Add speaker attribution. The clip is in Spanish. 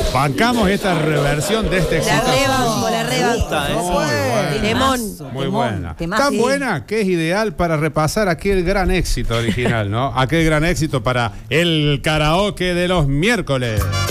Speaker 1: Bancamos esta reversión de este éxito.
Speaker 2: La rebanco. Temón.
Speaker 1: Muy buena. Tan buena que es ideal para repasar aquel gran éxito original, ¿no? Aquel gran éxito para el karaoke de los miércoles.